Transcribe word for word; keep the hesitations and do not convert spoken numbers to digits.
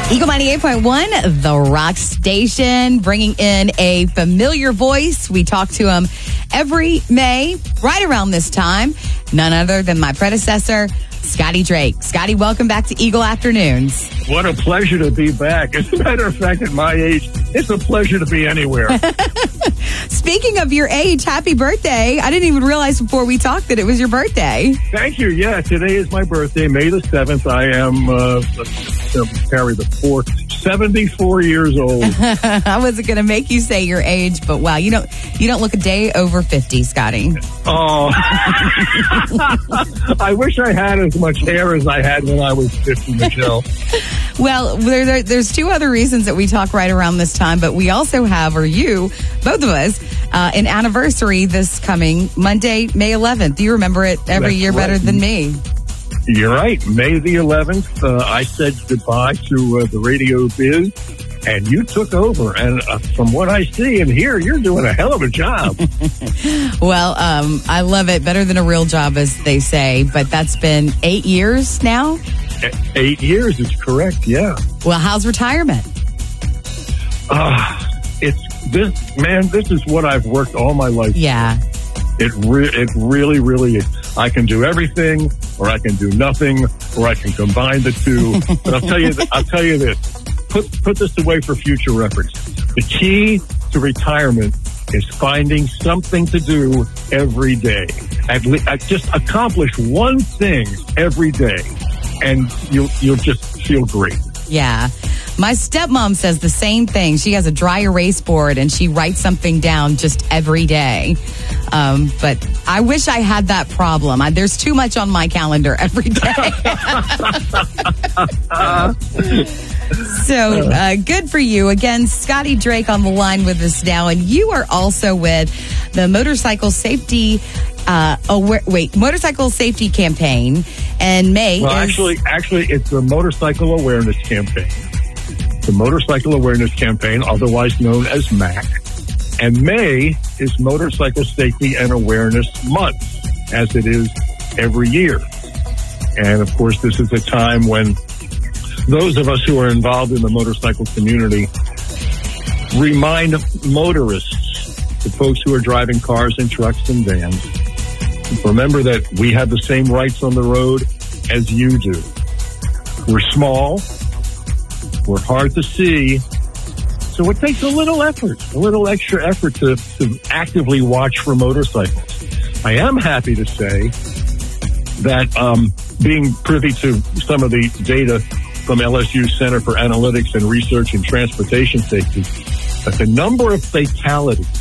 Eagle ninety-eight point one, the rock station, bringing in a familiar voice. We talk to him every May, right around this time. None other than my predecessor, Scotty Drake. Scotty, welcome back to Eagle Afternoons. What a pleasure to be back. As a matter of fact, at my age, it's a pleasure to be anywhere. Speaking of your age, happy birthday. I didn't even realize before we talked that it was your birthday. Thank you. Yeah, today is my birthday, May the seventh. I am, uh, let's carry the four, seventy-four years old. I wasn't going to make you say your age, but wow, you don't, you don't look a day over fifty, Scotty. Oh, I wish I had as much hair as I had when I was fifty, Michelle. Well, there, there, there's two other reasons that we talk right around this time, but we also have, or you, both of us, uh, an anniversary this coming Monday, May eleventh. You remember it every That's year right. better than me. You're right. May the eleventh, uh, I said goodbye to uh, the radio biz, and you took over. And uh, from what I see and hear, you're doing a hell of a job. Well, um, I love it. Better than a real job, as they say. But that's been eight years now. Eight years is correct, yeah. Well, how's retirement? Ah, uh, it's this, man, this is what I've worked all my life. Yeah. It, re- it really, really is. I can do everything, or I can do nothing, or I can combine the two. But I'll tell you, th- I'll tell you this. Put, put this away for future reference. The key to retirement is finding something to do every day. At le- at just accomplish one thing every day, and you'll you'll just feel great. Yeah. My stepmom says the same thing. She has a dry erase board and she writes something down just every day. Um, but I wish I had that problem. I, there's too much on my calendar every day. So uh, good for you. Again, Scotty Drake on the line with us now. And you are also with the Motorcycle Safety uh, aware, wait, Motorcycle Safety Campaign. And May Well, is... actually, actually, it's the Motorcycle Awareness Campaign. The Motorcycle Awareness Campaign, otherwise known as M A C. And May is Motorcycle Safety and Awareness Month, as it is every year. And, of course, this is a time when those of us who are involved in the motorcycle community remind motorists, the folks who are driving cars and trucks and vans, remember that we have the same rights on the road as you do. We're small. We're hard to see. So it takes a little effort, a little extra effort to, to actively watch for motorcycles. I am happy to say that um, being privy to some of the data from L S U Center for Analytics and Research in Transportation Safety, that the number of fatalities